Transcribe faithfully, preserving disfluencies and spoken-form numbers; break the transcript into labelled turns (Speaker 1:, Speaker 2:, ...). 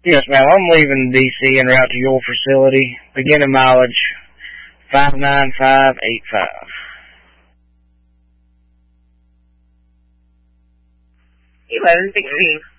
Speaker 1: Yes, ma'am. I'm leaving D C en route to your facility. Beginning mileage five nine five eight five.
Speaker 2: eleven sixteen.